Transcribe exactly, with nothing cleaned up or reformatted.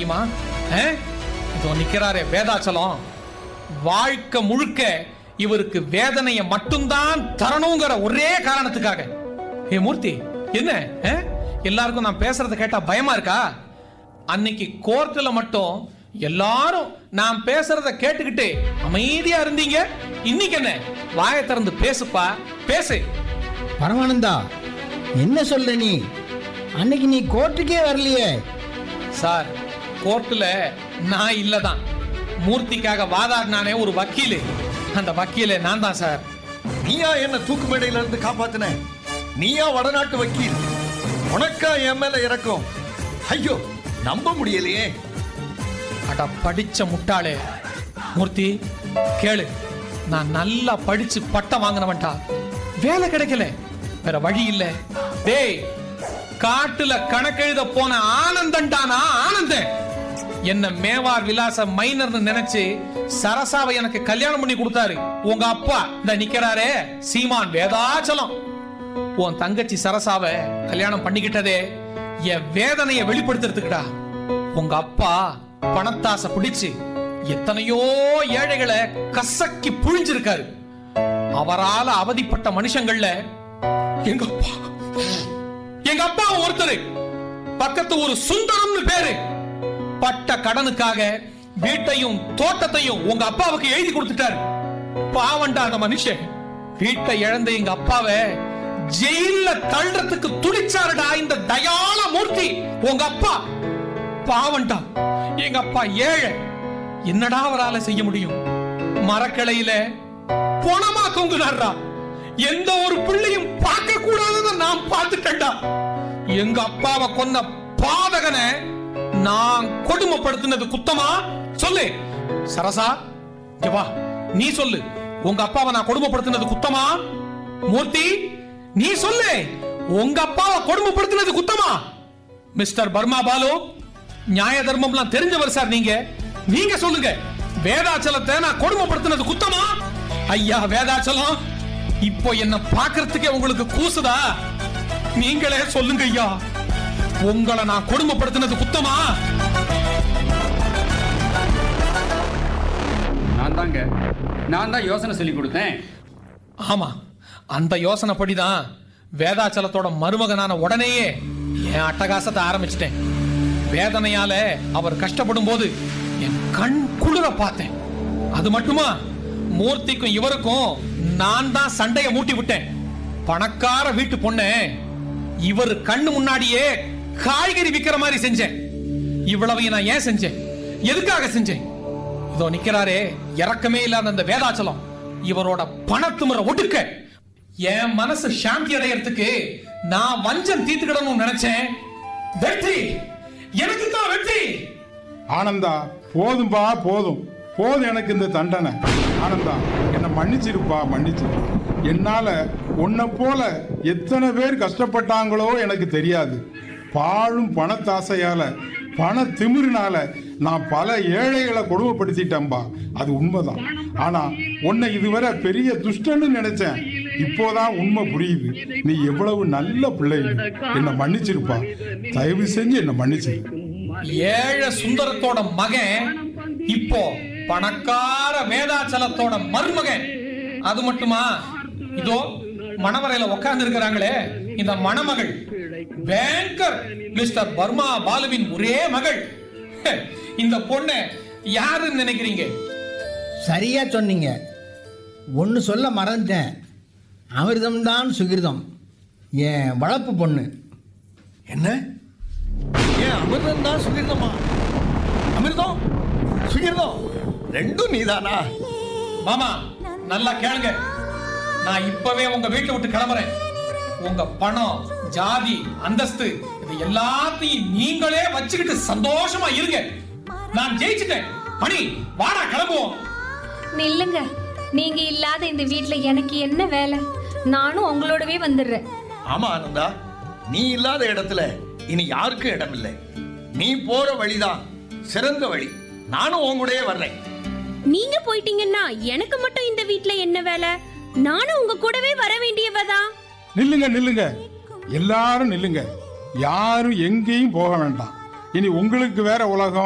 தெரியுமா? இதோ நிக்கிறாரே வேதாச்சலம், வாழ்க்கை முழுக்க இவருக்கு வேதனையை மட்டும்தான் தரணுங்கிற ஒரே காரணத்துக்காக. ஏ மூர்த்தி, என்ன எல்லாருக்கும் நான் பேசுறத கேட்டா பயமா இருக்கா? அன்னைக்கு கோர்ட்ல மட்டும் எல்லாரும் நான் பேசுறத கேட்டுக்கிட்டு அமைதியா இருந்தீங்க. இன்னைக்கு என்ன வாயை திறந்து பேசுப்பா, பேசு. பரமானந்தா, என்ன சொல்ற நீ? அன்னைக்கு நீ கோர்ட்டுக்கே வரலையே. சார், கோர்ட்டுல நான் இல்லதான், மூர்த்திக்காக வாதாடினானே ஒரு வக்கீல், அந்த வக்கீல நான் தான் சார். நீயா என்ன தூக்கு மேடையில இருந்து காப்பாத்தின? நீயா வடநாட்டு வக்கீல்? உனக்கா என் மேல இறக்கும்? ஐயோ, நம்ப முடியலையே. அட படிச்ச முட்டாளே. மூர்த்தி கேளு, நான் நல்லா படிச்சு பட்டம் வாங்கினவன்டா, வேலை கிடைக்கல, வேற வழி இல்ல. டேய், காட்டுல கணக்கெழுத போன ஆனந்தன்டானா ஆனந்தன் என்ன மேவார் விலாச மைனர்னு நினைச்சு சரசாவை எனக்கு கல்யாணம் பண்ணி கொடுத்தாரு உங்க அப்பா. இந்த நிக்கிறாரே சீமான் வேதாச்சலம், உன் தங்கச்சி சரசாவை கல்யாணம் பண்ணிக்கிட்டதே என் வேதனைய வெளிப்படுத்துறதுக்குடா. உங்க அப்பா பணத்தாசை பிடிச்சு எத்தனையோ ஏழைகளை கசக்கி புழிஞ்சிருக்காரு. அவரால அவதிப்பட்ட மனுஷங்கள்ல எங்க அப்பா எங்க அப்பா ஒருத்தர். பக்கத்து ஒரு சுந்தரம்னு பேரு. பட்ட கடனுக்காக வீட்டையும் தோட்டத்தையும் உங்க அப்பாவுக்கு எழுதி கொடுத்துட்டாரு. பாவண்டா அந்த மனுஷன். வீட்டை இழந்த எங்க அப்பாவை ஜெயில தள்ளுறதுக்கு துடிச்சாருடா இந்த தயாள மூர்த்தி உங்க அப்பா. பாவண்டா எங்க அப்பா ஏழை. என்னடா அவரால செய்ய முடியும்? மரக்கிளையில பொணமா தொங்குனாரா. எந்த ஒரு பிள்ளையும் பார்க்க கூடாதத நான் பார்த்துட்டேன்டா. எங்க அப்பாவை கொன்ன பாதகனை நான் கொடுமைப்படுத்தினது குத்தமா? சொல்லு சரசா, வா நீ சொல்லு, உங்க அப்பாவை நான் கொடுமைப்படுத்தினது குத்தமா? மூர்த்தி நீ சொல்லு, உங்க அப்பாவை கொடுமைப்படுத்தினது குத்தமா? மிஸ்டர் பர்மா பாலு, நியாய தர்மம்லாம் தெரிஞ்சவர் சார் நீங்க. நீங்க சொல்லுங்க, வேதாச்சலத்தை நான் கொடுமைப்படுத்தினது குத்தமா? ஐயா வேதாச்சலம், இப்போ என்ன பாக்குறதுக்கே உங்களுக்கு கூசுதா? நீங்களே சொல்லுங்க ஐயா, உங்களை நான் கொடுமைப்படுத்தினது குத்தமா? நான் தாங்க, நான் தான் யோசனை சொல்லி கொடுத்தேன். ஆமா, அந்த யோசனை படிதான் வேதாச்சலத்தோட மருமகனான உடனேயே என் அட்டகாசத்தை ஆரம்பிச்சிட்டேன். வேதனையால அவர் கஷ்டப்படும் போது என் கண் குளிர பார்த்தேன். அது மட்டுமா, மூர்த்திக்கும் இவருக்கும் நான் தான் சண்டைய மூட்டி விட்டேன். பணக்கார வீட்டு பொண்ணு இவர் கண்ணு முன்னாடியே காய்கறி விக்கிற மாதிரி செஞ்சேன். இவ்வளவு நான் ஏன் செஞ்சேன்? எதுக்காக செஞ்சேன்? இதோ நிக்கிறாரே இறக்கமே இல்லாத அந்த வேதாச்சலம், இவரோட பணத்துமுறை ஒடுக்க என் மனசு சாந்தி அடையறதுக்கு நான் வஞ்சம் தீர்த்துக்கிடணும்னு நினைச்சேன். வெற்றி எனக்கு தான் வெற்றி. ஆனந்தா, போதும்பா, போதும் போதும் எனக்கு இந்த தண்டனை. ஆனந்தா, என்னை மன்னிச்சிருப்பா, மன்னிச்சு. என்னால உன்னை போல எத்தனை பேர் கஷ்டப்பட்டாங்களோ எனக்கு தெரியாது. பாழும் பணத்தாசையால, பண திமிருனால நான் பல ஏழைகளை கொடுமைப்படுத்திட்டேன்பா, அது உண்மைதான். ஆனா உன்னை இதுவரை பெரிய துஷ்டன்னு நினைச்சேன். இப்போதான் உண்மை புரியுது. நீ எவ்வளவு நல்ல பிள்ளை. என்னை மன்னிச்சிருப்பா, தயவு செஞ்சு என்னை மன்னிச்சிரு. ஏழை சுந்தரத்தோட மகன் இப்போ பணக்கார வேதாச்சலத்தோட மருமகன். அது மட்டுமா, இதோ மணவரையில உட்கார்ந்து இருக்கிறாங்களே இந்த மணமகள் பேங்கர் மிஸ்டர் பர்மா பாலுவின் ஒரே மகள். இந்த பொண்ணு யாருன்னு நினைக்கிறீங்க? சரியா சொன்னீங்க. ஒன்னு சொல்ல மறந்துட்டேன். அமிர்தம் தான் சுகிர்தம், என் வளர்ப்பு பொண்ணு. என்ன? ஏன் அமிர்தம் தான் சுகிர்தமா? அமிர்தம் சுகிர்தம் ரெண்டும் நீதானா? மாமா நல்லா கேளுங்க, நான் இப்பவே உங்க வீட்டை விட்டு கிளம்புறேன். உங்க பணம், ஜாதி, அந்தஸ்து இது எல்லாத்தையும் நீங்களே வச்சுக்கிட்டு சந்தோஷமா இருங்க. நான் ஜெயிச்சிட்டேன். மணி வாடா கிளம்புவோம். நில்லுங்க, நீங்க இல்லாத இந்த வீட்ல எனக்கு என்ன வேலை? நானும் உங்களோடவே வந்துடுறேன். ஆமா ஆனந்தா, நீ இல்லாத இடத்துல இனி யாருக்கும் இடம் இல்லை. நீ போற வழிதான் சிறந்த வழி. நானும் உங்களுடைய வர்றேன். நீங்க போயிட்டீங்கன்னா எனக்கு மட்டும் இந்த வீட்ல என்ன வேலை? நானும் உங்க கூடவே வர வேண்டியவதான். நில்லுங்க நில்லுங்க, எல்லாரும் நில்லுங்க. யாரும் எங்கேயும் போக வேண்டாம். இனி உங்களுக்கு வேற உலகம்,